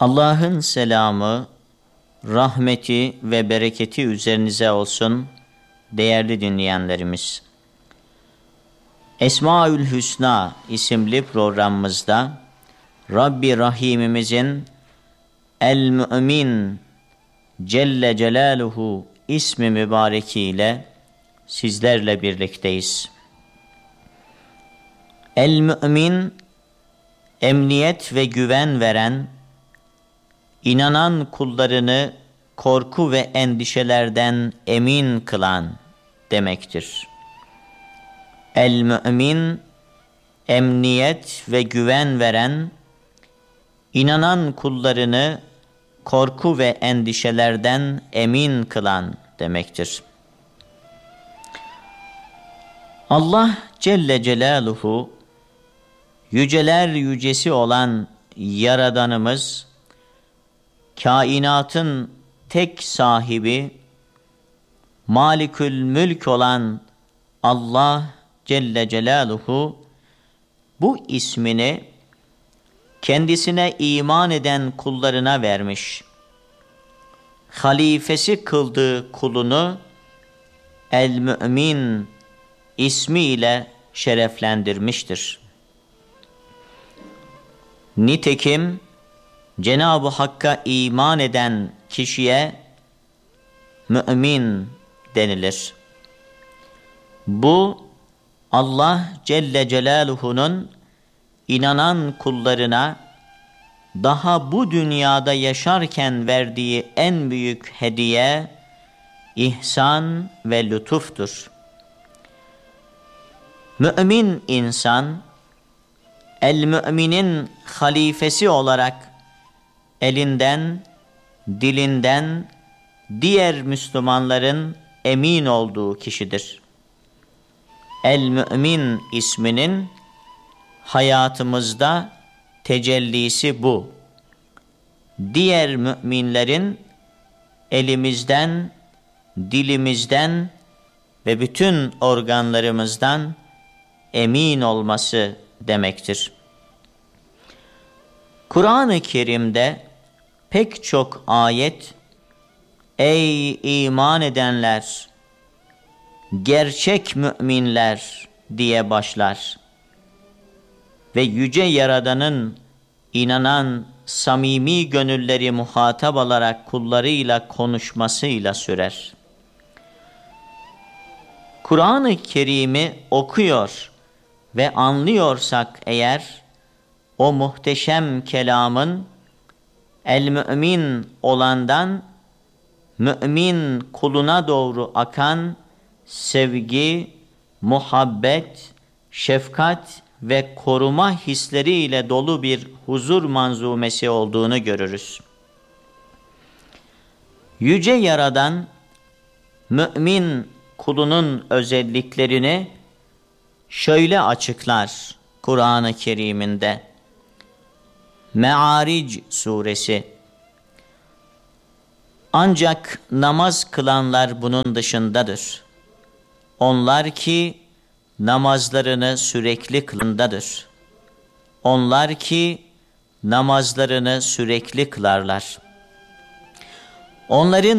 Allah'ın selamı, rahmeti ve bereketi üzerinize olsun değerli dinleyenlerimiz. Esmaül Hüsna isimli programımızda Rabbi Rahimimizin El-Mü'min Celle Celaluhu ismi mübarekiyle sizlerle birlikteyiz. El-Mü'min, emniyet ve güven veren, İnanan kullarını korku ve endişelerden emin kılan demektir. El-Mü'min, emniyet ve güven veren, inanan kullarını korku ve endişelerden emin kılan demektir. Allah Celle Celaluhu, yüceler yücesi olan Yaradanımız, kainatın tek sahibi, Malikül Mülk olan Allah Celle Celaluhu, bu ismini kendisine iman eden kullarına vermiş. Halifesi kıldığı kulunu El-Mü'min ismiyle şereflendirmiştir. Nitekim Cenab-ı Hakk'a iman eden kişiye mümin denilir. Bu Allah Celle Celaluhu'nun inanan kullarına daha bu dünyada yaşarken verdiği en büyük hediye, ihsan ve lütuftur. Mümin insan, el-müminin halifesi olarak elinden, dilinden diğer Müslümanların emin olduğu kişidir. El-Mü'min isminin hayatımızda tecellisi bu. Diğer müminlerin elimizden, dilimizden ve bütün organlarımızdan emin olması demektir. Kur'an-ı Kerim'de pek çok ayet, ey iman edenler, gerçek müminler diye başlar ve Yüce Yaradan'ın inanan samimi gönülleri muhatap alarak kullarıyla konuşmasıyla sürer. Kur'an-ı Kerim'i okuyor ve anlıyorsak eğer, o muhteşem kelamın el-mü'min olandan mü'min kuluna doğru akan sevgi, muhabbet, şefkat ve koruma hisleriyle dolu bir huzur manzumesi olduğunu görürüz. Yüce Yaradan, mü'min kulunun özelliklerini şöyle açıklar Kur'an-ı Kerim'inde. Me'aric suresi. Ancak namaz kılanlar bunun dışındadır. Onlar ki namazlarını sürekli kılındadır. Onlar ki namazlarını sürekli kılarlar. Onların